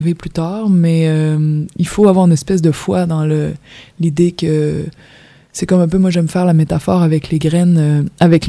plus tard, mais il faut avoir une espèce de foi dans l'idée que c'est comme un peu, moi j'aime faire la métaphore avec les graines,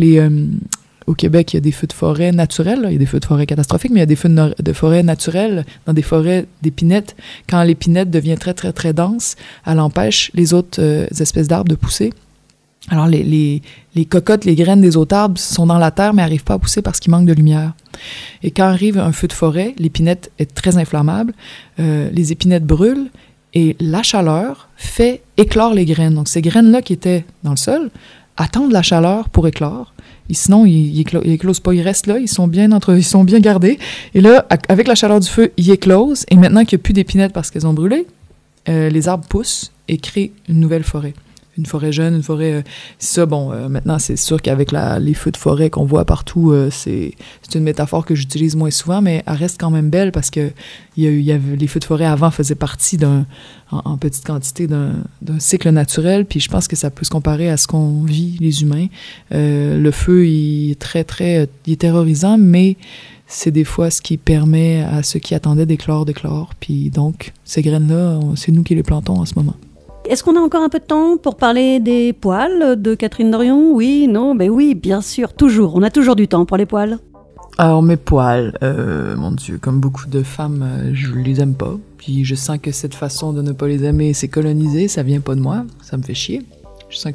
au Québec, il y a des feux de forêt naturels, là. Il y a des feux de forêt catastrophiques, mais il y a des feux de forêt naturels dans des forêts d'épinettes. Quand l'épinette devient très, très, très dense, elle empêche les autres espèces d'arbres de pousser. Alors, les cocottes, les graines des autres arbres sont dans la terre, mais n'arrivent pas à pousser parce qu'il manque de lumière. Et quand arrive un feu de forêt, l'épinette est très inflammable, les épinettes brûlent, et la chaleur fait éclore les graines. Donc, ces graines-là qui étaient dans le sol attendent la chaleur pour éclore. Et sinon, ils éclosent pas, ils restent là, ils sont bien gardés. Et là, avec la chaleur du feu, ils éclosent. Et maintenant qu'il n'y a plus d'épinettes parce qu'elles ont brûlé, les arbres poussent et créent une nouvelle forêt. Une forêt jeune, une forêt... maintenant, c'est sûr qu'avec les feux de forêt qu'on voit partout, c'est une métaphore que j'utilise moins souvent, mais elle reste quand même belle parce que les feux de forêt avant faisaient partie en petite quantité d'un cycle naturel, puis je pense que ça peut se comparer à ce qu'on vit, les humains. Le feu, il est très, très... il est terrorisant, mais c'est des fois ce qui permet à ceux qui attendaient d'éclore. Puis donc, ces graines-là, c'est nous qui les plantons en ce moment. Est-ce qu'on a encore un peu de temps pour parler des poils de Catherine Dorion? Oui, non, ben oui, bien sûr, toujours. On a toujours du temps pour les poils. Alors, mes poils, mon Dieu, comme beaucoup de femmes, je les aime pas. Puis je sens que cette façon de ne pas les aimer, c'est coloniser, ça vient pas de moi, ça me fait chier. Je sens que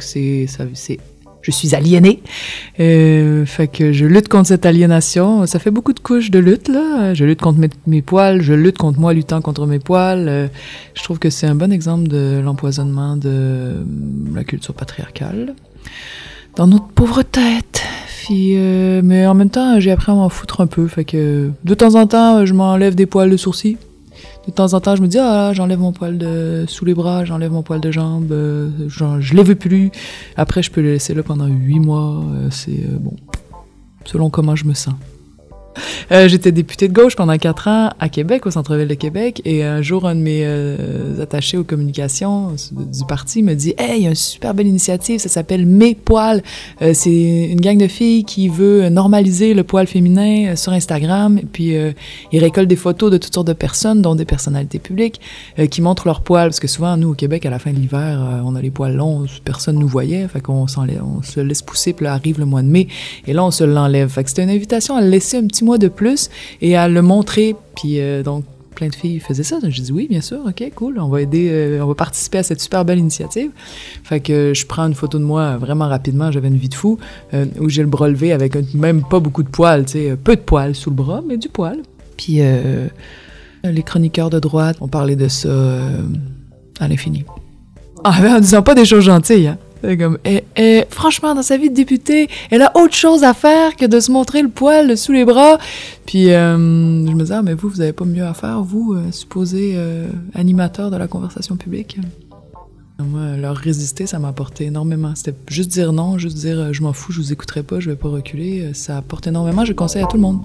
je suis aliénée. Fait que je lutte contre cette aliénation. Ça fait beaucoup de couches de lutte, là. Je lutte contre mes poils, je lutte contre moi luttant contre mes poils. Je trouve que c'est un bon exemple de l'empoisonnement de la culture patriarcale dans notre pauvre tête. Puis, mais en même temps, j'ai appris à m'en foutre un peu. Fait que de temps en temps, je m'enlève des poils de sourcils. De temps en temps, je me dis, j'enlève mon poil sous les bras, j'enlève mon poil de jambe, je les veux plus. Après, je peux le laisser là pendant 8 mois. C'est bon, selon comment je me sens. J'étais députée de gauche pendant 4 ans à Québec, au centre-ville de Québec, et un jour, un de mes attachés aux communications du parti me dit « Hey, il y a une super belle initiative, ça s'appelle Mes poils. C'est une gang de filles qui veut normaliser le poil féminin sur Instagram, et puis ils récoltent des photos de toutes sortes de personnes, dont des personnalités publiques, qui montrent leurs poils, parce que souvent, nous, au Québec, à la fin de l'hiver, on a les poils longs, personne nous voyait, fait qu'on on se laisse pousser, puis là arrive le mois de mai, et là, on se l'enlève. Fait que c'était une invitation à le laisser un petit mois de plus et à le montrer. Puis donc, plein de filles faisaient ça. Donc, j'ai dit oui, bien sûr, OK, cool. On va aider, on va participer à cette super belle initiative. Fait que je prends une photo de moi vraiment rapidement. J'avais une vie de fou où j'ai le bras levé avec même pas beaucoup de poils, tu sais, peu de poils sous le bras, mais du poil. Puis les chroniqueurs de droite ont parlé de ça à l'infini. En disant pas des choses gentilles, hein. C'est comme, franchement, dans sa vie de députée, elle a autre chose à faire que de se montrer le poil sous les bras. Puis je me disais, mais vous avez pas mieux à faire, vous, supposé animateur de la conversation publique? Moi, leur résister, ça m'a apporté énormément. C'était juste dire non, juste dire je m'en fous, je vous écouterai pas, je vais pas reculer. Ça apporte énormément, je conseille à tout le monde.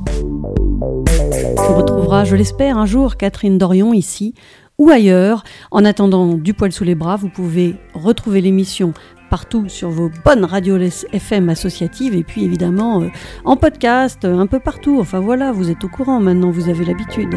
On retrouvera, je l'espère, un jour Catherine Dorion ici ou ailleurs. En attendant du poil sous les bras, vous pouvez retrouver l'émission partout sur vos bonnes radios FM associatives et puis évidemment en podcast, un peu partout. Enfin voilà, vous êtes au courant maintenant, vous avez l'habitude.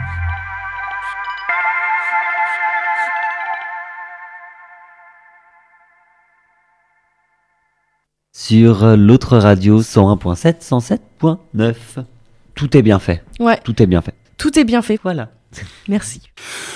Sur l'autre radio 101.7, 107.9. Tout est bien fait. Ouais. Tout est bien fait. Tout est bien fait. Voilà. Merci.